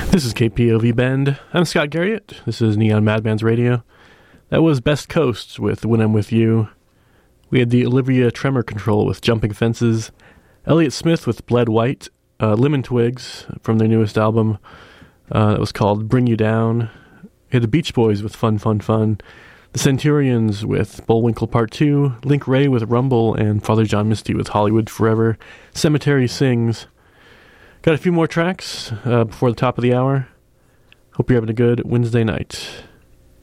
This is KPOV Bend. I'm Scott Garriott. This is Neon Madman's Radio. That was Best Coast with When I'm With You. We had the Olivia Tremor Control with Jumping Fences, Elliott Smith with Bled White, Lemon Twigs from their newest album that was called Bring You Down. We had the Beach Boys with Fun, Fun, Fun, the Centurions with Bullwinkle Part 2, Link Ray with Rumble, and Father John Misty with Hollywood Forever. Cemetery Sings. Got a few more tracks before the top of the hour. Hope you're having a good Wednesday night.